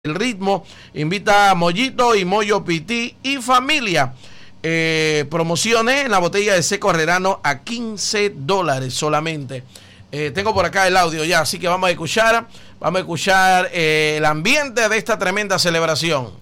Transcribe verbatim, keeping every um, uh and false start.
El ritmo invita a Mollito y Moyo Pití y familia. Eh, promociones en la botella de Seco Herrerano a quince dólares solamente. Eh, tengo por acá el audio ya, así que vamos a escuchar, vamos a escuchar eh, el ambiente de esta tremenda celebración.